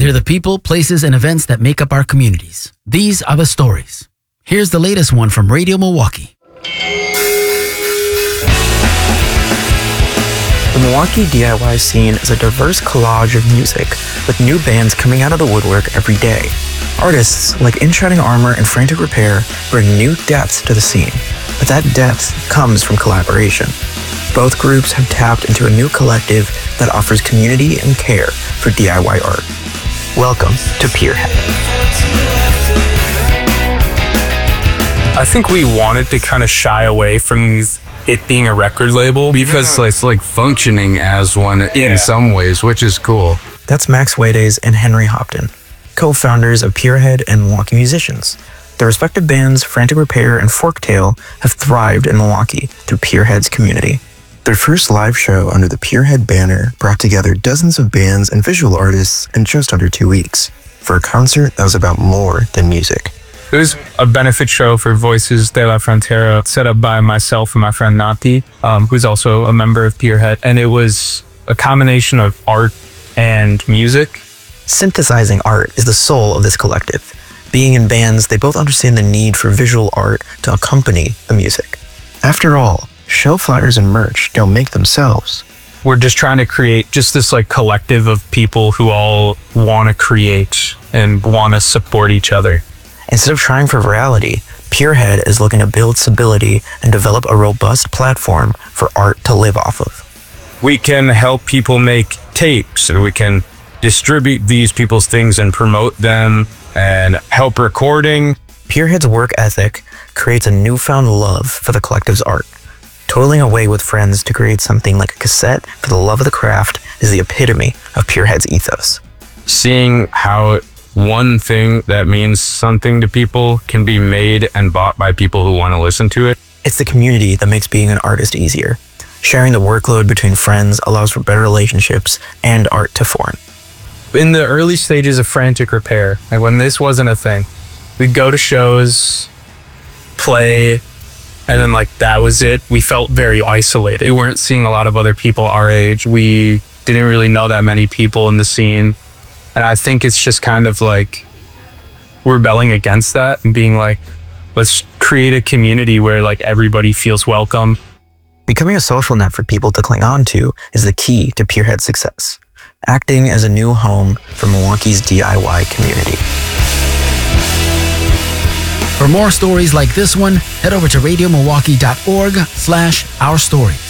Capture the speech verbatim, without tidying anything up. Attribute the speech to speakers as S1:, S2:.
S1: They're the people, places, and events that make up our communities. These are the stories. Here's the latest one from Radio Milwaukee.
S2: The Milwaukee D I Y scene is a diverse collage of music, with new bands coming out of the woodwork every day. Artists like In Shining Armor and Frantic Repair bring new depth to the scene, but that depth comes from collaboration. Both groups have tapped into a new collective that offers community and care for D I Y art. Welcome to Peerhead.
S3: I think we wanted to kind of shy away from it being a record label
S4: because it's like functioning as one in
S3: Yeah.
S4: some ways, which is cool.
S2: That's Max Wades and Henry Hopton, co-founders of Peerhead and Milwaukee Musicians. Their respective bands, Frantic Repair and Forktail, have thrived in Milwaukee through Peerhead's community.
S5: Their first live show under the Peerhead banner brought together dozens of bands and visual artists in just under two weeks for a concert that was about more than music.
S3: It was a benefit show for Voices de la Frontera, set up by myself and my friend Nati, um, who's also a member of Peerhead. And it was a combination of art and music.
S2: Synthesizing art is the soul of this collective. Being in bands, they both understand the need for visual art to accompany the music.
S5: After all, show flyers and merch don't make themselves.
S3: We're just trying to create just this like collective of people who all want to create and want to support each other.
S2: Instead of trying for virality, Peerhead is looking to build stability and develop a robust platform for art to live off of.
S3: We can help people make tapes, and we can distribute these people's things and promote them and help recording.
S2: Peerhead's work ethic creates a newfound love for the collective's art. Toiling away with friends to create something like a cassette for the love of the craft is the epitome of Peerhead's ethos.
S3: Seeing how one thing that means something to people can be made and bought by people who want to listen to it.
S2: It's the community that makes being an artist easier. Sharing the workload between friends allows for better relationships and art to form.
S3: In the early stages of Frantic Repair, like when this wasn't a thing, we'd go to shows, play, and then like that was it. We felt very isolated. We weren't seeing a lot of other people our age. We didn't really know that many people in the scene. And I think it's just kind of like rebelling against that and being like, let's create a community where like everybody feels welcome.
S2: Becoming a social net for people to cling on to is the key to Peerhead's success, acting as a new home for Milwaukee's D I Y community.
S1: For more stories like this one, head over to radio milwaukee dot org slash our stories.